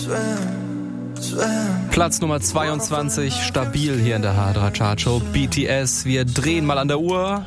Platz Nummer 22, stabil hier in der H3 Chartshow. BTS, wir drehen mal an der Uhr.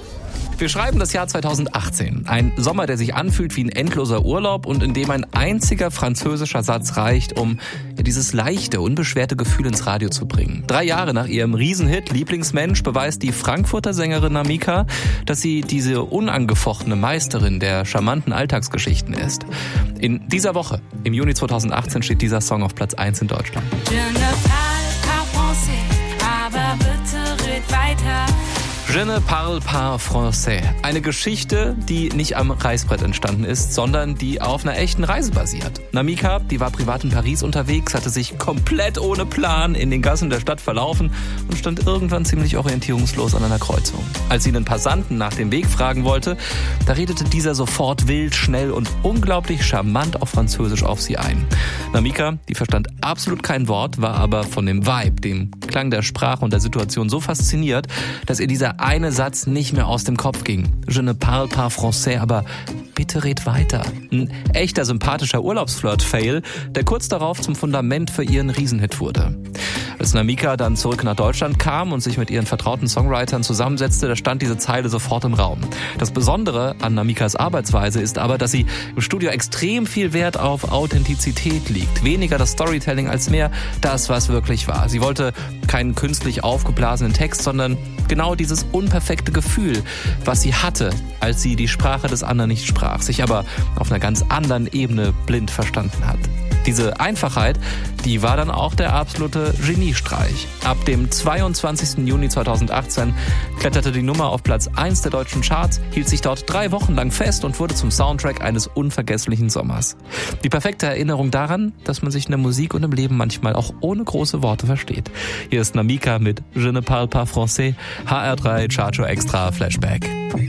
Wir schreiben das Jahr 2018. Ein Sommer, der sich anfühlt wie ein endloser Urlaub und in dem ein einziger französischer Satz reicht, um dieses leichte, unbeschwerte Gefühl ins Radio zu bringen. 3 Jahre nach ihrem Riesenhit Lieblingsmensch beweist die Frankfurter Sängerin Namika, dass sie diese unangefochtene Meisterin der charmanten Alltagsgeschichten ist. In dieser Woche, im Juni 2018, steht dieser Song auf Platz 1 in Deutschland. Je ne parle pas français, aber bitte red weiter. Je ne parle pas français. Eine Geschichte, die nicht am Reißbrett entstanden ist, sondern die auf einer echten Reise basiert. Namika, die war privat in Paris unterwegs, hatte sich komplett ohne Plan in den Gassen der Stadt verlaufen und stand irgendwann ziemlich orientierungslos an einer Kreuzung. Als sie einen Passanten nach dem Weg fragen wollte, da redete dieser sofort wild, schnell und unglaublich charmant auf Französisch auf sie ein. Namika, die verstand absolut kein Wort, war aber von dem Vibe, dem Klang der Sprache und der Situation so fasziniert, dass ihr dieser eine Satz nicht mehr aus dem Kopf ging. Je ne parle pas français, aber bitte red weiter. Ein echter sympathischer Urlaubsflirt-Fail, der kurz darauf zum Fundament für ihren Riesenhit wurde. Als Namika dann zurück nach Deutschland kam und sich mit ihren vertrauten Songwritern zusammensetzte, da stand diese Zeile sofort im Raum. Das Besondere an Namikas Arbeitsweise ist aber, dass sie im Studio extrem viel Wert auf Authentizität legt. Weniger das Storytelling als mehr das, was wirklich war. Sie wollte keinen künstlich aufgeblasenen Text, sondern genau dieses unperfekte Gefühl, was sie hatte, als sie die Sprache des anderen nicht sprach, sich aber auf einer ganz anderen Ebene blind verstanden hat. Diese Einfachheit, die war dann auch der absolute Geniestreich. Ab dem 22. Juni 2018 kletterte die Nummer auf Platz 1 der deutschen Charts, hielt sich dort 3 Wochen lang fest und wurde zum Soundtrack eines unvergesslichen Sommers. Die perfekte Erinnerung daran, dass man sich in der Musik und im Leben manchmal auch ohne große Worte versteht. Hier ist Namika mit Je ne parle pas français, HR3 Chartshow Extra Flashback.